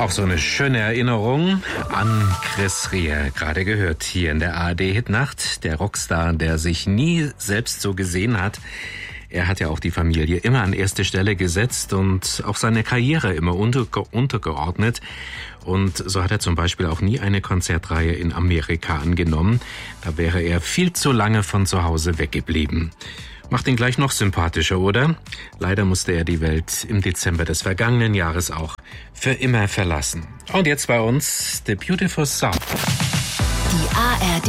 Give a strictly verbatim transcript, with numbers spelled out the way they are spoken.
Auch so eine schöne Erinnerung an Chris Rea, gerade gehört hier in der A R D-Hitnacht. Der Rockstar, der sich nie selbst so gesehen hat. Er hat ja auch die Familie immer an erste Stelle gesetzt und auch seine Karriere immer unterge- untergeordnet. Und so hat er zum Beispiel auch nie eine Konzertreihe in Amerika angenommen. Da wäre er viel zu lange von zu Hause weggeblieben. Macht ihn gleich noch sympathischer, oder? Leider musste er die Welt im Dezember des vergangenen Jahres auch für immer verlassen. Und jetzt bei uns The Beautiful South. Die A R D